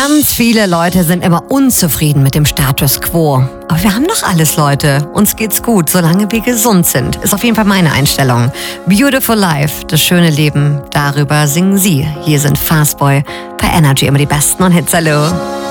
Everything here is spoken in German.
Ganz viele Leute sind immer unzufrieden mit dem Status quo. Aber wir haben doch alles, Leute. Uns geht's gut, solange wir gesund sind. Ist auf jeden Fall meine Einstellung. Beautiful Life, das schöne Leben, darüber singen sie. Hier sind Fastboy bei Energy, immer die besten und Hits. Hallo.